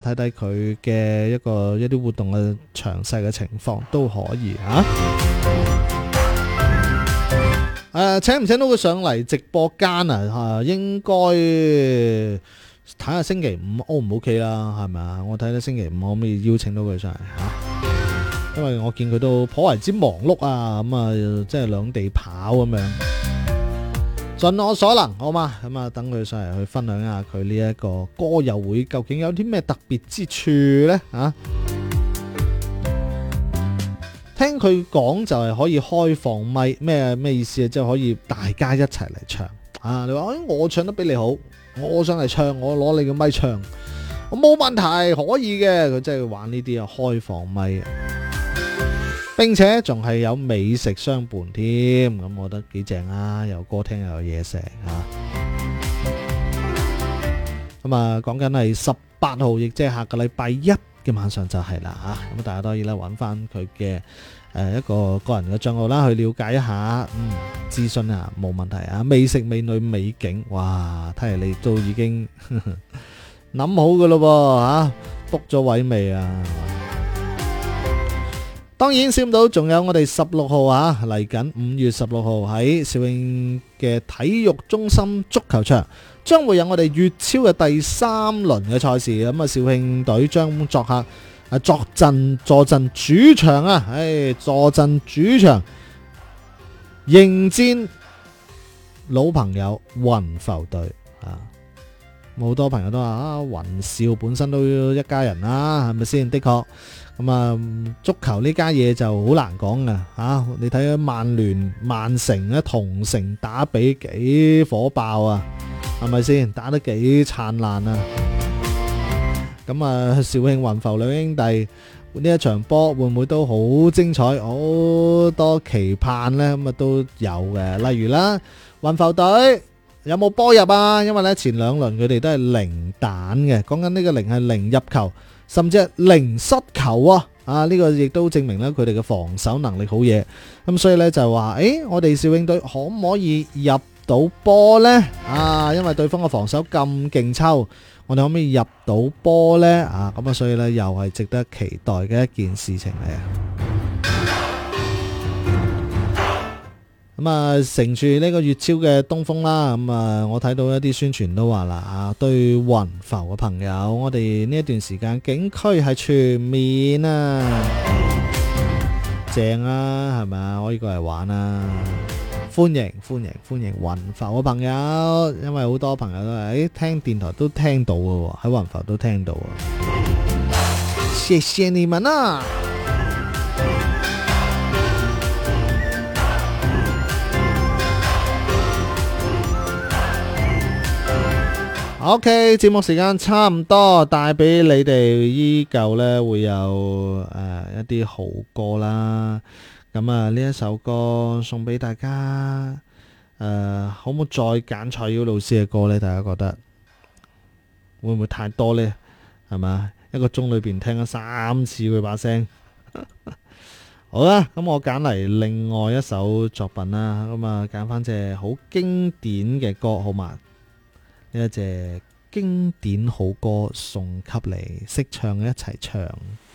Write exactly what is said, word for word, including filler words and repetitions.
睇睇佢嘅一個一啲活動嘅詳細嘅情況都可以嚇。誒、呃，請唔請到佢上嚟直播間啊？嚇、啊，應該睇下星期五 O 唔 OK 啦，係咪啊？我睇下星期五可唔可以邀請到佢上嚟嚇？因為我見佢都頗為之忙碌啊，咁啊，即係兩地跑咁樣，盡我所能，好嘛？咁啊，等佢上嚟去分享一下佢呢一個歌友會究竟有啲咩特別之處呢？啊！聽佢講就係可以開放咪，咩咩意思啊？即係可以大家一齊嚟唱啊！你話、哎、我唱得比你好，我上嚟唱，我攞你嘅咪唱，我冇問題，可以嘅。佢真係玩呢啲啊，開放咪，並且仲係有美食相伴添，咁我覺得幾正啊！有歌聽又有嘢食啊！咁啊，講緊係十八號，亦即係下個禮拜一嘅晚上就係啦嚇，咁大家當然啦，揾翻佢嘅誒一個個人嘅賬號啦，去了解一下，嗯，諮詢啊，冇問題啊，美食美女美景，哇，睇嚟你都已經諗好嘅咯喎嚇，book咗位未啊？當然少唔到，仲有我哋十六號啊，嚟緊五月十六號喺肇慶嘅體育中心足球場，將會有我哋粵超嘅第三輪嘅賽事。咁啊，肇慶隊將作客啊，坐鎮坐鎮主場啊，唉，坐鎮主場迎戰老朋友雲浮隊啊！好多朋友都話啊，雲少本身都一家人啦，係咪先？的確。咁啊，足球呢家嘢就好難講噶吓，你睇下曼聯、曼城咧同城打比幾火爆啊，係咪先？打得幾燦爛啊！咁啊，肇慶雲浮兩兄弟呢一場波會唔會都好精彩？好多期盼呢，咁啊都有嘅。例如啦，雲浮隊有冇波入啊？因為呢前兩輪佢哋都係零蛋嘅，講緊呢個零係零入球。甚至係零失球啊！啊，呢個亦都證明咧佢哋嘅防守能力好嘢。咁所以咧就話，誒，我哋肇慶隊可唔可以入到波呢？啊，因為對方嘅防守咁勁抽，我哋可唔可以入到波呢？啊，咁啊，所以咧又係值得期待嘅一件事情嚟啊！咁啊，乘住呢個粵超嘅東風啦，咁啊，我睇到一啲宣傳都話啦，啊，對雲浮嘅朋友，我哋呢一段時間景區係全面啊，正啊，係咪啊？可以過嚟玩啊！歡迎歡迎歡迎雲浮嘅朋友，因為好多朋友都係誒聽電台都聽到嘅，喺雲浮都聽到啊！謝謝你們啊！OK， 節目時間差唔多，帶俾你哋依舊呢會有誒、呃、一啲好歌啦。咁啊呢一首歌送俾大家，誒、呃、可唔可以再揀蔡耀老師嘅歌呢？大家覺得會唔會太多呢？係嘛，一個鐘裏邊聽咗三次佢把聲。好啦，咁我揀嚟另外一首作品啦。咁啊揀翻隻好經典嘅歌，好嘛？呢一隻經典好歌送給你，識唱嘅一齊唱。